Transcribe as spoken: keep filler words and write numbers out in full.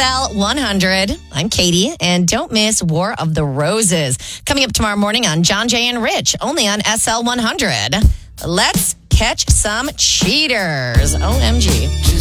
L one hundred. I'm Katie, and don't miss War of the Roses. Coming up tomorrow morning on John, Jay, and Rich, only on S L one hundred. Let's catch some cheaters. O M G.